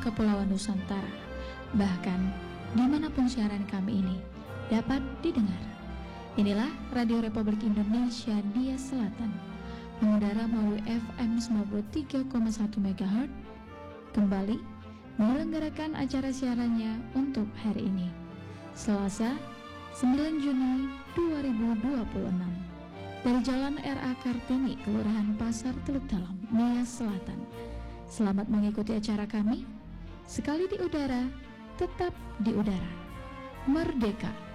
Kepulauan Nusantara. Bahkan dimanapun siaran kami ini dapat didengar. Inilah Radio Republik Indonesia Dia Selatan, mengudara melalui FM 93,1 MHz, kembali menyelenggarakan acara siarannya untuk hari ini, Selasa 9 Juni 2026, dari Jalan RA Kartini, Kelurahan Pasar Teluk Dalam, Nia Selatan. Selamat mengikuti acara kami. Sekali di udara, tetap di udara. Merdeka!